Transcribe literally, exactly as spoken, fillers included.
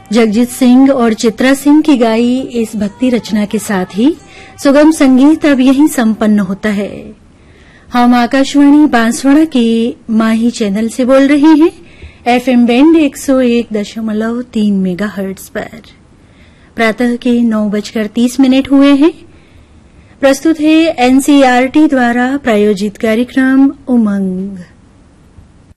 जगजीत सिंह और चित्रा सिंह की गाई इस भक्ति रचना के साथ ही सुगम संगीत अब यहीं संपन्न होता है। हम आकाशवाणी बांसवाड़ा के माही चैनल से बोल रहे हैं एफएम बैंड एक सौ एक दशमलव तीन मेगा हर्ट्ज पर। प्रातः के नौ बजकर तीस मिनट हुए हैं। प्रस्तुत है एनसीईआरटी द्वारा प्रायोजित कार्यक्रम उमंग।